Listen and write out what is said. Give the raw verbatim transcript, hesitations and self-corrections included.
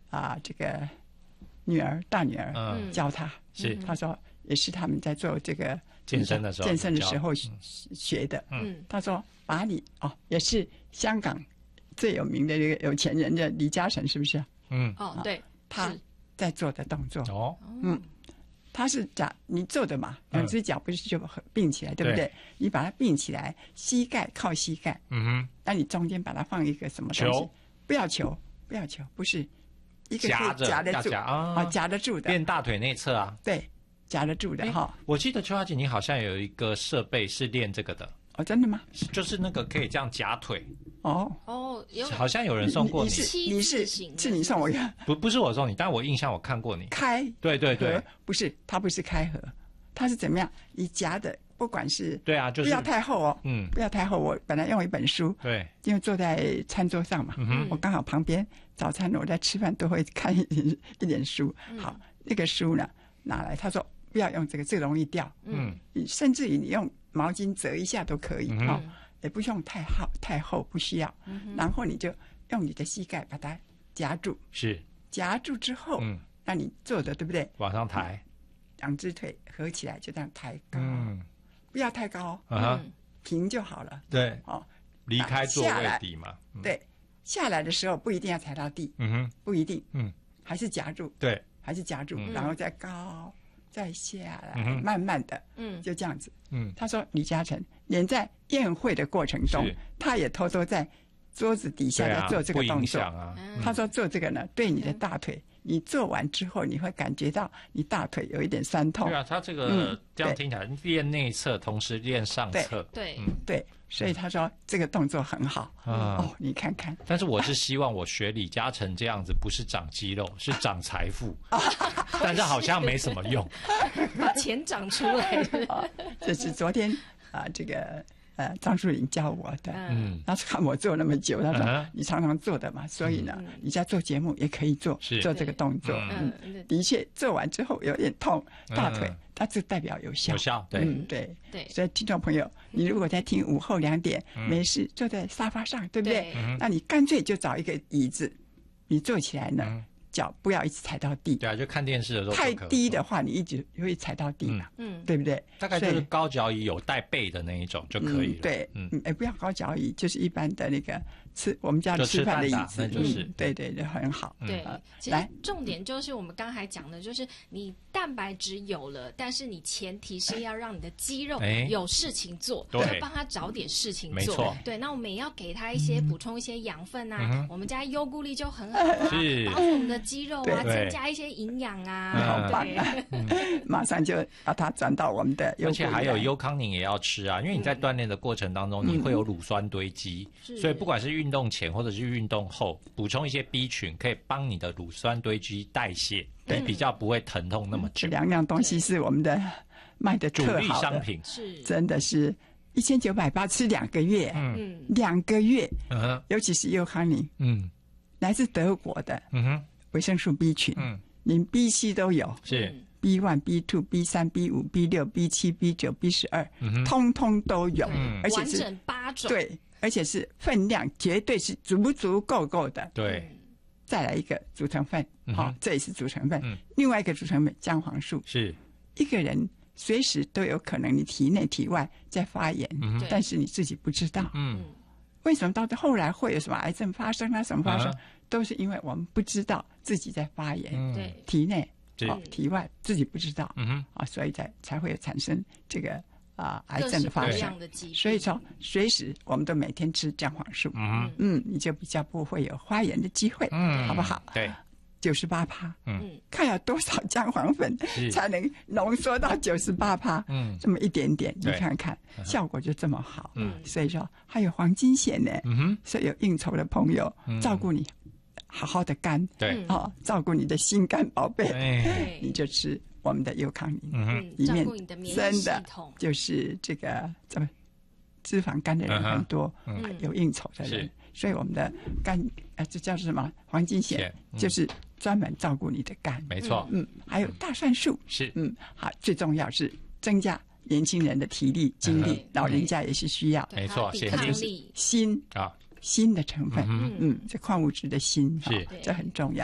啊这个女儿大女儿嗯教他， 是他说也是他们在做这个健身的时候健身的时候教学的。 嗯， 他说把你哦，也是香港最有名的这个有钱人的李嘉诚，是不是？ 嗯哦，对， 他是在做的动作， 哦， 嗯，他是假你做的嘛， 嗯两只脚不是就并起来，对不对？ 对你把它并起来，膝盖靠膝盖， 嗯哼， 那你中间把它放一个什么东西球？ 不要球，不要球，不是一个可以夹着夹得住要夹啊夹得住的， 练大腿内侧啊。 对，夹得住的哈。 我记得邱小姐你好像有一个设备是练这个的， 哦，真的吗？ 就是那个可以这样夹腿， 哦， 哦，有好像有人送过你。 你是七你是字形的是你送我一个不不是我送你，但我印象我看过你。 开对对对合，不是它不是开合，它是怎么样？你夹的不管是对啊，就是不要太厚哦， 嗯不要太厚。我本来用一本书， 对， 因为坐在餐桌上嘛， 嗯哼我刚好旁边早餐我在吃饭都会看一点一点书。好，那个书呢拿来，他说不要用这个，这个容易掉。 嗯你甚至于你用毛巾折一下都可以嗯哼哦，也不用太厚太厚，不需要。然后你就用你的膝盖把它夹住， 是， 夹住之后， 嗯， 那你坐着对不对？ 往上抬， 两只腿合起来就这样抬高， 嗯不要太高， 啊哈， 平就好了。 对， 哦， 离开座下来位底嘛，嗯对，下来的时候不一定要踩到地， 嗯哼， 不一定， 嗯， 还是夹住， 对， 还是夹住，然后再高，再下来， 嗯哼慢慢的， 嗯就这样子。 嗯他说李嘉诚连在宴会的过程中是， 他也偷偷在桌子底下对啊在做这个不影动作。 响啊， 嗯他说做这个呢，对你的大腿，你做完之后你会感觉到你大腿有一点酸痛对。啊，他这个嗯这样听起来练内侧，同时练上侧， 对， 对，所以他说这个动作很好。 啊哦，你看看， 但是我是希望我学李嘉诚这样子，不是长肌肉，是长财富，但是好像没什么用。 把钱长出来。 这是昨天啊，这个呃张树林教我的。 嗯， 他看我做那么久，他说、 嗯哼你常常做的嘛，所以呢，你在做节目也可以做是做这个动作。 嗯嗯， 的确做完之后有点痛，大腿， 嗯它这代表有效。 有效，对， 嗯，对对所以听众朋友，你如果在听午后两点、没事坐在沙发上，对不对？ 对那你干脆就找一个椅子，你坐起来呢， 嗯脚不要一直踩到地。 对啊，就看电视的时候太就可以低的话，你一直会踩到地嘛， 嗯对不对？ 大概就是所以高脚椅有带背的那一种就可以了。 嗯、对， 嗯嗯，哎，不要高脚椅，就是一般的那个吃我们家就吃吃饭的椅饭的子， 那就是嗯，对对对，很好。 对呃， 其实来重点就是我们刚才讲的，就是你蛋白质有了，但是你前提是要让你的肌肉哎有事情做， 对就帮他找点事情做没错。 对，那我们也要给他一些补充一些养分啊。 嗯哼我们家优固力就很好啊， 是帮助我们的肌肉啊对增加一些营养啊。 嗯好棒啊！马上就把它转到我们的优而酷里来， 且还有优康宁也要吃啊，因为你在锻炼的过程当中，你会有乳酸堆积， 是所以不管是运动前或者是运动后，补充一些 B 群，可以帮你的乳酸堆积代谢，你比较不会疼痛那么久。 这两样东西是我们的卖的主力特好的商品， 是， 真的是一千九百八吃两个月， 嗯， 两个月， 嗯哼， 尤其是优康宁， 嗯来自德国的嗯哼， 维生素 B 群， 嗯， 连 B、C 都有是， ，B 一、B 二、B 三、B 五、B 六、B 七、B 九、B 十二， 嗯哼， 通通都有， 嗯而且是完整八种。 对，而且是分量绝对是足足够够的。 对， 再来一个组成分，好、 嗯哼这也是组成分。 嗯另外一个组成分姜黄素， 是， 一个人随时都有可能你体内体外在发炎， 嗯对但是你自己不知道。 嗯， 为什么到后来会有什么癌症发生啊？什么发生？ 啊都是因为我们不知道自己在发炎， 嗯， 对， 体内是哦体外自己不知道， 嗯哼， 啊，所以才才会产生这个啊、癌各式各症的发生样。的疾病。 所以说，随时我们都每天吃姜黄素， 嗯哼， 嗯，你就比较不会有发炎的机会， 嗯， 好不好？ 对， 九十八趴， 嗯， 看有多少姜黄粉是才能浓缩到九十八趴， 嗯这么一点点，你对看看效果就这么好， 嗯， 所以说还有黄金硯呢， 嗯哼， 所以有应酬的朋友嗯照顾你好好的肝， 对， 哦，照顾你的心肝宝贝， 哎， 对你就吃我们的优康宁， 嗯哼， 嗯，照里面顾你的免疫系真的统。 就是这个怎么脂肪肝的人嗯哼很多， 嗯有应酬的人是， 所以我们的肝呃，这叫什么黄金硯硯，嗯就是专门照顾你的肝。 没错， 嗯，还有大蒜素， 是， 嗯，好，最重要是增加年轻人的体力、精力嗯， 老人家也是需要。 对没错它抵先进抗力。 锌， 啊， 锌的成分， 嗯嗯，这矿物质的锌，哈是这很重要。